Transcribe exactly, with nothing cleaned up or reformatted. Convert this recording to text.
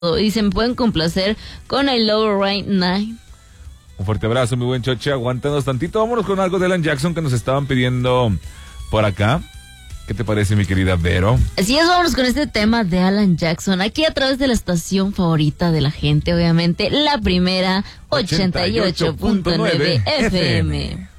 Y se me pueden complacer con I Love Right Now. Un fuerte abrazo, mi buen Choche. Aguántanos tantito. Vámonos con algo de Alan Jackson que nos estaban pidiendo por acá. ¿Qué te parece, mi querida Vero? Así es, vámonos con este tema de Alan Jackson. Aquí a través de la estación favorita de la gente, obviamente, la primera, ochenta y ocho punto nueve F M.